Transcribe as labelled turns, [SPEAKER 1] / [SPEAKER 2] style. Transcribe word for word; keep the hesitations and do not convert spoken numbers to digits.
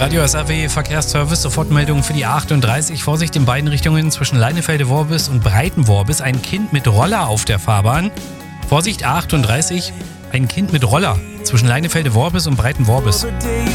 [SPEAKER 1] Radio S R W Verkehrsservice, Sofortmeldung für die achtunddreißig. Vorsicht in beiden Richtungen zwischen Leinefelde-Worbis und Breiten-Worbis. Ein Kind mit Roller auf der Fahrbahn. Vorsicht, A achtunddreißig, ein Kind mit Roller zwischen Leinefelde-Worbis und Breiten-Worbis.